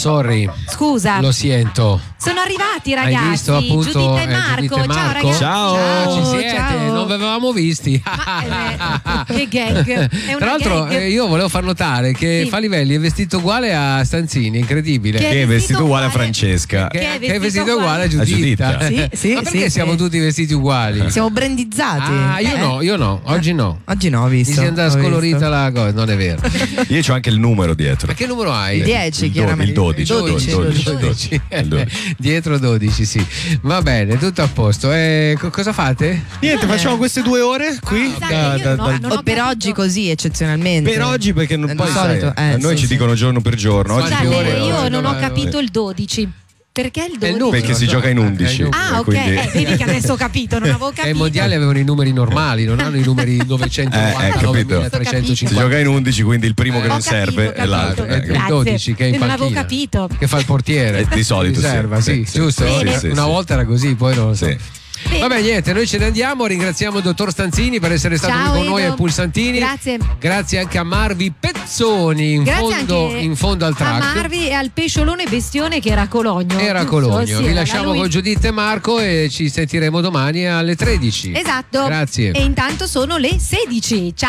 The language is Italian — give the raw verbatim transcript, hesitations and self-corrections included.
sorry. Scusa. Lo sento. Sono arrivati ragazzi. Hai visto appunto Giuditta e eh, Marco. Giuditta e Ciao Marco? ragazzi. Ciao. Ciao, ci siete? Ciao. Non vi avevamo visti. Ma, eh, che gag. È una Tra l'altro gag. eh, io volevo far notare che Sì. Falivelli è vestito uguale a Stanzini, incredibile. Che Che è vestito uguale a uguale- Francesca. Che, che è che è vestito vestito uguale a uguale- Giuditta. a Giuditta. Sì, sì, Ma perché sì, siamo sì. tutti vestiti uguali? Siamo brandizzati. Ah, io Eh? no, io no, oggi no. Oggi no, ho Mi visto. si è andata ho scolorita visto. la cosa, non è vero. Io c'ho anche il numero dietro. Ma che numero hai? dieci, Il do- chiaramente. il dodici. dodici. dodici. dodici. Il dodici. Dietro dodici, sì. Va bene, tutto a posto. E co- cosa fate? Niente, facciamo queste due ore qui. Esatto, da- io da- non ho- dal- non ho Oh, per capito. oggi così, eccezionalmente. per oggi perché non Eh, poi di sai, solito, eh, a noi sì, ci sì. dicono giorno per giorno. Oggi Scusate, due Scusate, ore. io oggi non ho dove- capito il dodici. Perché il È il dodici? numero. Perché si gioca in undici. Eh, Ah, ok, quindi- eh, vedi che adesso ho capito, non avevo E capito. i mondiali avevano i numeri normali, non hanno i numeri Eh, eh, novecentonovantanove capito. Si trecentocinquanta. gioca in undici, quindi il primo Eh, che Ho non capito, serve ho è capito, l'altro. È Eh, il grazie. dodici che è in Non avevo panchina, capito. che fa il portiere. Eh, di solito sì. riserva, sì, Sì, sì. giusto? Bene. Sì, Una sì. volta era così, poi non lo so. Sì. Bene. Vabbè, niente, noi ce ne andiamo. Ringraziamo il dottor Stanzini per essere stato Ciao, qui con noi Edo. ai Pulsantini. Grazie. Grazie anche a Marvi Pezzoni in, Grazie fondo, anche in fondo al a track. Marvi e al pesciolone bestione che era Cologno. Era giusto? Cologno. Sì, Vi era lasciamo lui. con Giuditta e Marco e ci sentiremo domani alle tredici. Esatto. Grazie. E intanto sono le sedici. Ciao.